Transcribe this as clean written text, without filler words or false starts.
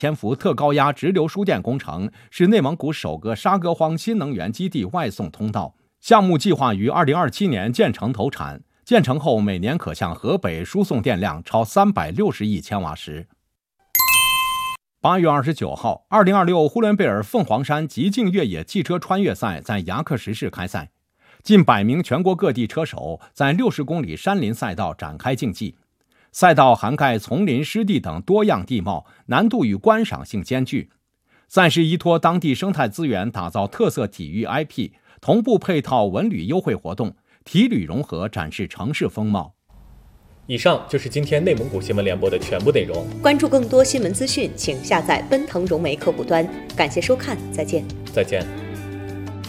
天府特高压直流输电工程是内蒙古首个沙戈荒新能源基地外送通道，项目计划于2027年建成投产，建成后每年可向河北输送电量超360亿千瓦时。8月29号，2026呼伦贝尔凤凰山极境越野汽车穿越赛在牙克石市开赛，近100名全国各地车手在60公里山林赛道展开竞技。赛道涵盖丛林、湿地等多样地貌，难度与观赏性兼具。赛事依托当地生态资源，打造特色体育 IP， 同步配套文旅优惠活动，体旅融合展示城市风貌。 以上就是今天内蒙古新闻联播的全部内容。 关注更多新闻资讯，请下载奔腾融媒客户端。感谢收看，再见。 再见。